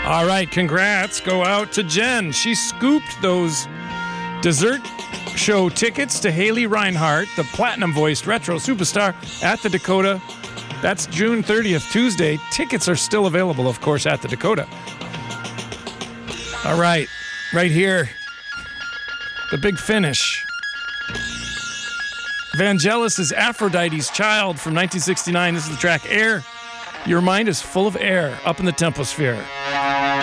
All right, congrats go out to Jen. She scooped those dessert show tickets to Haley Reinhart, the platinum-voiced retro superstar, at the Dakota. That's June 30th, Tuesday. Tickets are still available, of course, at the Dakota. All right, right here, the big finish. Vangelis' Aphrodite's Child from 1969. This is the track Air. Your mind is full of air up in the temposphere.